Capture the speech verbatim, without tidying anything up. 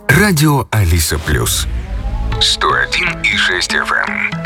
Радио Алиса Плюс. сто один и шесть эф эм.